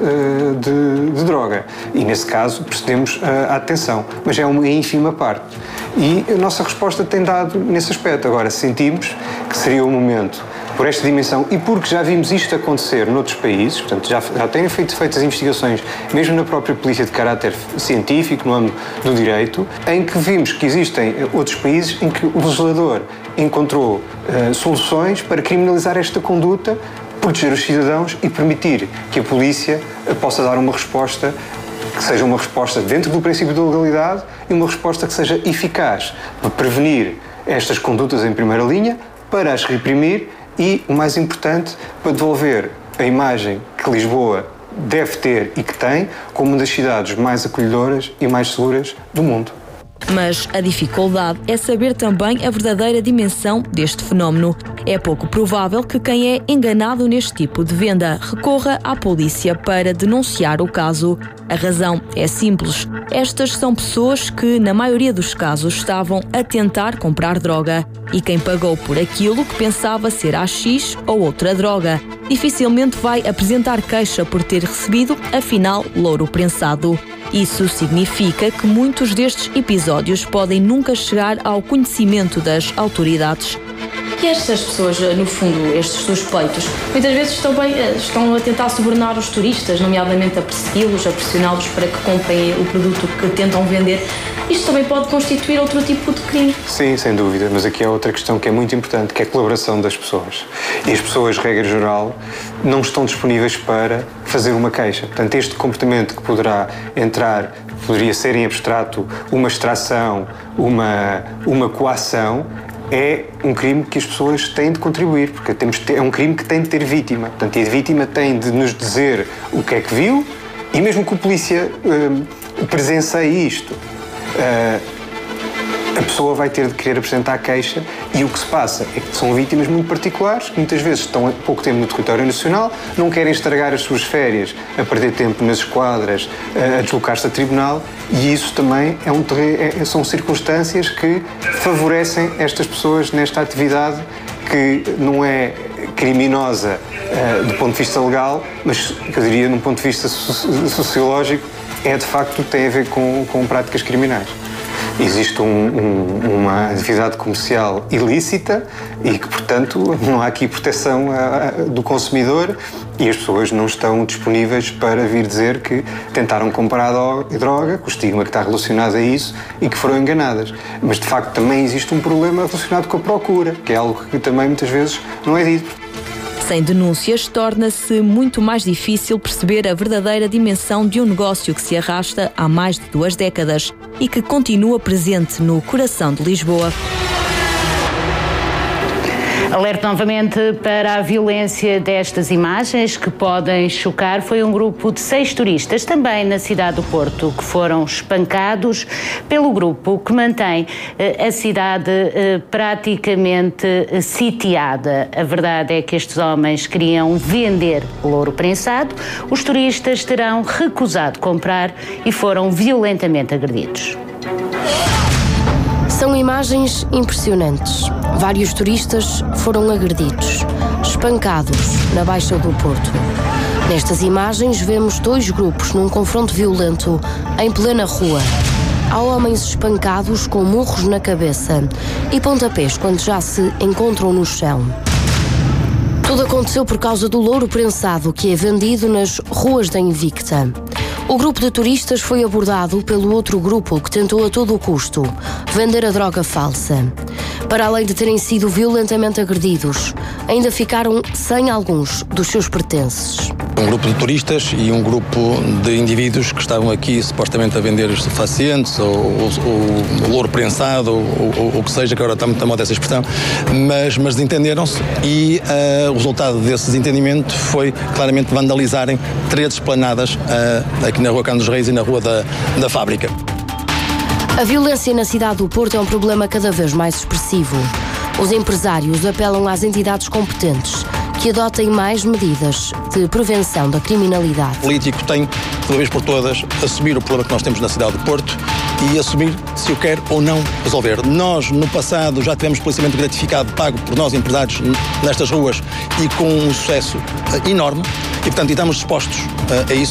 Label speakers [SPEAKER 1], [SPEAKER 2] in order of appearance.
[SPEAKER 1] de droga. E, nesse caso, procedemos à detenção. Mas é uma ínfima parte. E a nossa resposta tem dado nesse aspecto. Agora, sentimos que seria o momento, por esta dimensão e porque já vimos isto acontecer noutros países, portanto já têm feitas investigações, mesmo na própria polícia de caráter científico, no âmbito do direito, em que vimos que existem outros países em que o legislador encontrou soluções para criminalizar esta conduta, proteger os cidadãos e permitir que a polícia possa dar uma resposta que seja uma resposta dentro do princípio da legalidade e uma resposta que seja eficaz para prevenir estas condutas em primeira linha, para as reprimir e, o mais importante, para devolver a imagem que Lisboa deve ter e que tem como uma das cidades mais acolhedoras e mais seguras do mundo.
[SPEAKER 2] Mas a dificuldade é saber também a verdadeira dimensão deste fenómeno. É pouco provável que quem é enganado neste tipo de venda recorra à polícia para denunciar o caso. A razão é simples. Estas são pessoas que, na maioria dos casos, estavam a tentar comprar droga. E quem pagou por aquilo que pensava ser AX ou outra droga, dificilmente vai apresentar queixa por ter recebido, afinal, louro prensado. Isso significa que muitos destes episódios podem nunca chegar ao conhecimento das autoridades.
[SPEAKER 3] E estas pessoas, no fundo, estes suspeitos, muitas vezes estão a tentar subornar os turistas, nomeadamente a persegui-los, a pressioná-los para que comprem o produto que tentam vender. Isto também pode constituir outro tipo de crime.
[SPEAKER 1] Sim, sem dúvida, mas aqui há outra questão que é muito importante, que é a colaboração das pessoas. E as pessoas, regra geral, não estão disponíveis para fazer uma queixa. Portanto, este comportamento que poderia ser em abstrato uma extração, uma coação, é um crime que as pessoas têm de contribuir, porque é um crime que tem de ter vítima. Portanto, a vítima tem de nos dizer o que é que viu e mesmo que o polícia presencie isto, a pessoa vai ter de querer apresentar a queixa e o que se passa é que são vítimas muito particulares, que muitas vezes estão há pouco tempo no território nacional, não querem estragar as suas férias a perder tempo nas esquadras, a deslocar-se a tribunal e isso também são circunstâncias que favorecem estas pessoas nesta atividade que não é criminosa do ponto de vista legal, mas eu diria, num ponto de vista sociológico, de facto tem a ver com práticas criminais. Existe uma atividade comercial ilícita e que, portanto, não há aqui proteção do consumidor e as pessoas não estão disponíveis para vir dizer que tentaram comprar droga, com o estigma que está relacionado a isso e que foram enganadas. Mas, de facto, também existe um problema relacionado com a procura, que é algo que também muitas vezes não é dito.
[SPEAKER 2] Sem denúncias, torna-se muito mais difícil perceber a verdadeira dimensão de um negócio que se arrasta há mais de 2 décadas e que continua presente no coração de Lisboa.
[SPEAKER 4] Alerta novamente para a violência destas imagens que podem chocar. Foi um grupo de 6 turistas, também na cidade do Porto, que foram espancados pelo grupo que mantém a cidade praticamente sitiada. A verdade é que estes homens queriam vender louro prensado. Os turistas terão recusado comprar e foram violentamente agredidos.
[SPEAKER 5] São imagens impressionantes. Vários turistas foram agredidos, espancados na Baixa do Porto. Nestas imagens vemos 2 grupos num confronto violento em plena rua. Há homens espancados com murros na cabeça e pontapés quando já se encontram no chão. Tudo aconteceu por causa do louro prensado que é vendido nas ruas da Invicta. O grupo de turistas foi abordado pelo outro grupo que tentou a todo o custo vender a droga falsa. Para além de terem sido violentamente agredidos, ainda ficaram sem alguns dos seus pertences.
[SPEAKER 6] Um grupo de turistas e um grupo de indivíduos que estavam aqui supostamente a vender estupefacientes ou louro prensado ou o que seja, que agora está muito moda essa expressão, mas desentenderam-se e o resultado desse desentendimento foi claramente vandalizarem 3 esplanadas aqui na Rua Cano dos Reis e na Rua da Fábrica.
[SPEAKER 5] A violência na cidade do Porto é um problema cada vez mais expressivo. Os empresários apelam às entidades competentes que adotem mais medidas de prevenção da criminalidade.
[SPEAKER 6] O político tem, de uma vez por todas, assumir o problema que nós temos na cidade do Porto e assumir se o quer ou não resolver. Nós, no passado, já tivemos policiamento gratificado pago por nós, empresários, nestas ruas e com um sucesso enorme e, portanto, estamos dispostos a isso.